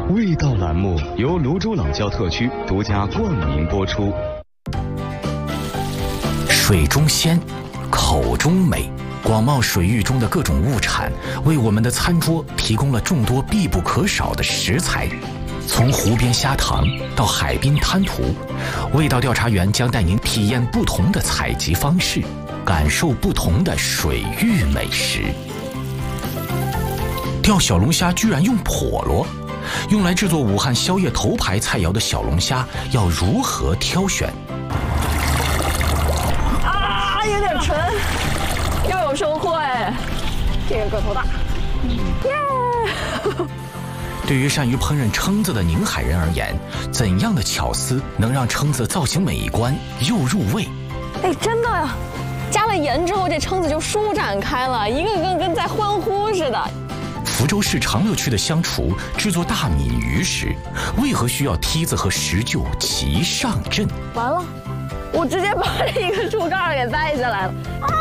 味道栏目由泸州老窖特区独家冠名播出。 水中鲜，口中美。广袤水域中的各种物产，为我们的餐桌提供了众多必不可少的食材。从湖边虾塘到海滨滩涂，味道调查员将带您体验不同的采集方式，感受不同的水域美食。钓小龙虾居然用笸箩，用来制作武汉宵夜头牌菜肴的小龙虾要如何挑选？ 啊，有点沉，又有收获哎，这个个头大，耶！ 对于善于烹饪蛏子的宁海人而言，怎样的巧思能让蛏子造型美观又入味？ 哎，真的呀！加了盐之后，这蛏子就舒展开了，一个个跟在欢呼似的。 福州市长乐区的香厨制作大闽鱼时，为何需要梯子和石臼齐上阵？ 完了，我直接把这一个树干给带下来了啊！